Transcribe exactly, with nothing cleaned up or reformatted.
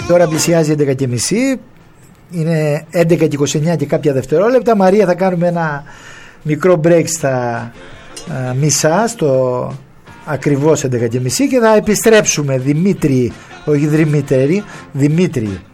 Τώρα πλησιάζει έντεκα και μισή. Είναι έντεκα και είκοσι εννιά και κάποια δευτερόλεπτα. Μαρία, θα κάνουμε ένα μικρό break στα α, μισά, στο ακριβώς έντεκα και μισή, και θα επιστρέψουμε. Δημήτρη, όχι Δημήτρη, Δημήτρη